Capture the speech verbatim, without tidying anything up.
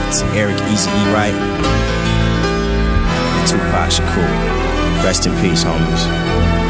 to Eric Easy E. Wright, and Tupac Shakur. Rest in peace, homies.